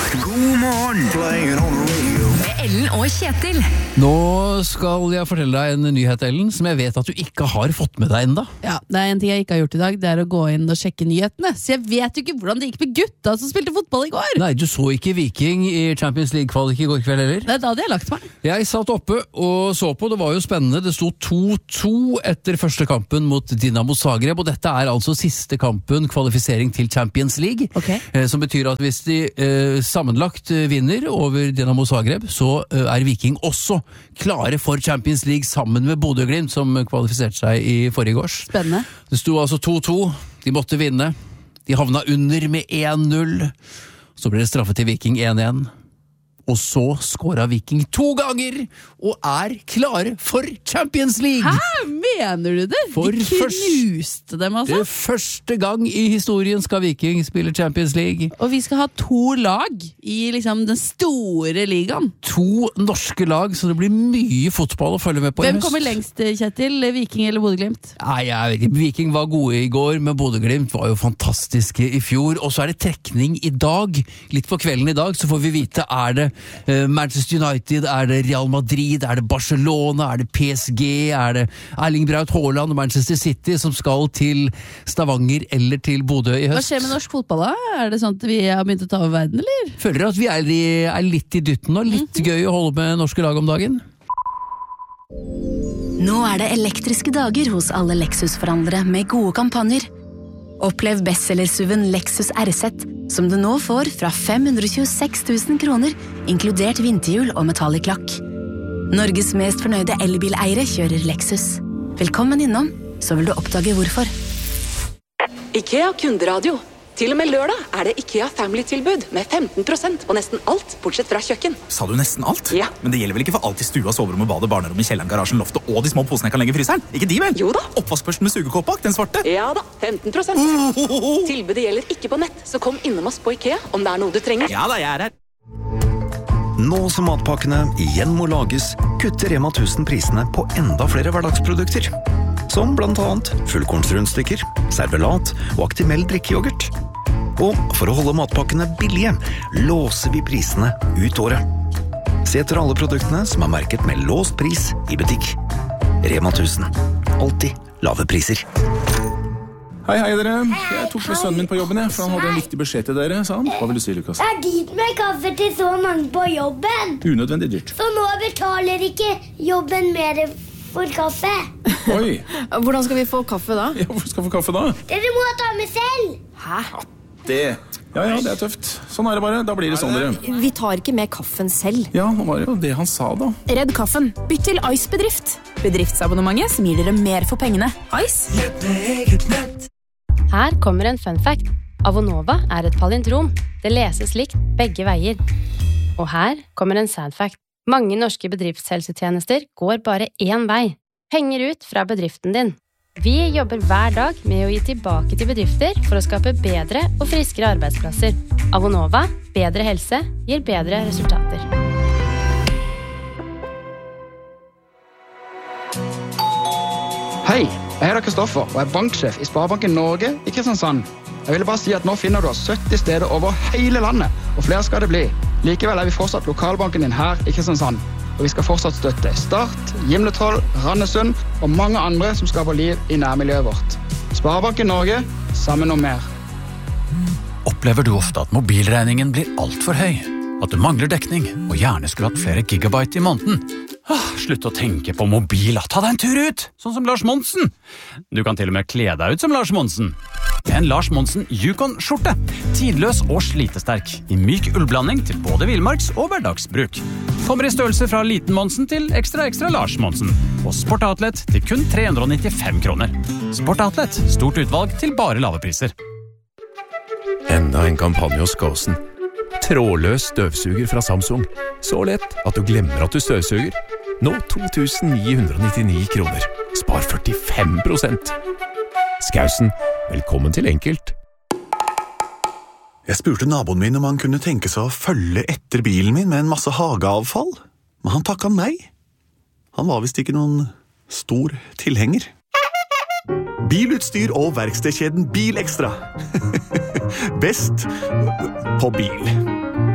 God morgen. Playing on the radio. Med Ellen og Kjetil. Nå skal jeg fortelle deg en nyhet, Ellen, som jeg vet at du ikke har fått med deg enda. Ja, det er en ting jeg ikke har gjort i dag, det er å gå inn og sjekke nyhetene. Så jeg vet jo ikke hvordan det gikk med gutta som spilte fotball i går. Nei, du så ikke Viking i Champions League-kvalik i går kveld, heller? Det er da de har lagt meg. Jeg satt oppe og så på, det var jo spennende. Det sto 2-2 etter første kampen mot Dinamo Zagreb, og dette er altså siste kampen, kvalifisering til Champions League. Ok. Som betyr at hvis de sammenlagt vinner over Dinamo Zagreb, så er Viking også klare for Champions League sammen med Bodø Glimt, som kvalifiserte seg i forrige års. Spennende. Det sto altså 2-2, de måtte vinne. De havna under med 1-0. Så ble det straffet til Viking 1-1. Og så skåret Viking 2 ganger, og er klare for Champions League! Hæ? Mener du det? For de knuste dem, altså. Det er første gang i historien skal Viking spille Champions League. Og vi skal ha 2 lag i liksom den store ligaen. 2 norske lag, så det blir mye fotball å følge med på i høst. Hvem kommer lengst, Kjetil? Viking eller Bodø Glimt? Nei, jeg vet ikke. Viking var gode i går, men Bodø Glimt var jo fantastiske i fjor. Og så er det trekning i dag. Litt på kvelden i dag, så får vi vite, er det Manchester United, er det Real Madrid, er det Barcelona, er det PSG, er det Erling Braut Haaland og Manchester City som skal til Stavanger eller til Bodø i høst. Hva skjer med norsk fotball da? Er det sånn at vi har begynt å ta over verden, eller? Føler at vi er litt i dytten og litt gøy å holde med norske lag om dagen? Nå er det elektriske dager hos alle Lexus-forhandlere med gode kampanjer. Opplev bestsellersuven Lexus RZ, som du nå får fra 526 000 kroner, inkludert vinterhjul og metallic lakk. Norges mest fornøyde elbileiere kjører Lexus. Velkommen innom, så vil du oppdage hvorfor. IKEA kunderadio. Til og med lørdag er det IKEA Family-tilbud med 15% på nesten alt, bortsett fra kjøkken. Sa du nesten alt? Ja. Men det gjelder vel ikke for alt i stua, soverommet, badet, barnerommet, kjelleren, garasjen, loftet og de små posene jeg kan legge i fryseren? Ikke de vel? Jo da. Oppvaskbørsten med sugekåp bak, den svarte? Ja da, 15%. Tilbudet gjelder ikke på nett, så kom innom oss på IKEA om det er noe du trenger. Ja da, jeg er her. Nå som matpakkene igjen må lages, kutter Rema 1000 prisene på enda flere hverdagsprodukter. Som blant annet fullkornsrundstykker, servelat og Actimel drikkejoghurt. Og for å holde matpakkene billige, låser vi prisene ut året. Se etter alle produktene som er merket med låst pris i butikk. Rema 1000. Alltid lave priser. Hei dere. Jeg tok med sønnen min på jobben, for han hadde en viktig beskjed til dere, sa han. Hva vil du si, Lukas? Det er dyrt med kaffe til så mange på jobben. Unødvendig dyrt. Så nå betaler ikke jobben mer for kaffe. Oi. Hvordan skal vi få kaffe da? Ja, hvor skal vi få kaffe da? Dere må ta med selv. Hæ? Ja, det er tøft. Sånn er det bare. Da blir det sånn, dere. Vi tar ikke med kaffen selv. Ja, det var jo det han sa da. Redd kaffen. Bytt til Ice Bedrift. Bedriftsabonnementet som gir dere mer for pengene. Ice. Her kommer en fun fact. Avonova er et palindrom. Det leses likt begge veier. Og her kommer en sad fact. Mange norske bedriftshelsetjenester går bare én vei. Penger ut fra bedriften din. Vi jobber hver dag med å gi tilbake til bedrifter for å skape bedre og friskere arbeidsplasser. Avonova, bedre helse, gir bedre resultater. Hei, jeg heter Kristoffer og er banksjef i Sparebanken Norge i Kristiansand. Jeg ville bare si at nå finner du oss 70 steder over hele landet, og flere skal det bli. Likevel er vi fortsatt lokalbanken din her i Kristiansand. Og vi skal fortsatt støtte Start, Gimletroll, Randesund og mange andre som skaper liv i nærmiljøet vårt. Sparebanken Norge, sammen om mer. Opplever du ofte at mobilregningen blir alt for høy? At du mangler dekning og gjerne skulle hatt flere gigabyte i måneden? Slutt å tenke på mobil, ta deg en tur ut, sånn som Lars Monsen. Du kan til og med kle deg ut som Lars Monsen. En Lars Monsen Yukon-skjorte. Tidløs og slitesterk. I myk ullblanding til både villmarks- og hverdagsbruk. Kommer i størrelse fra liten Monsen til ekstra Lars Monsen. Og Sport Outlet til kun 395 kroner. Sport Outlet. Stort utvalg til bare lave priser. Enda en kampanje hos Gåsen. Trådløs støvsuger fra Samsung. Så lett at du glemmer at du støvsuger. Nå 2.999 kroner. Spar 45%. Skausen, velkommen til enkelt. Jeg spurte naboen min om han kunne tenke seg å følge etter bilen min med en masse hageavfall, men han takket nei. Han var vist ikke noen stor tilhenger. Bilutstyr og verkstedkjeden Bil Extra. Best på bil.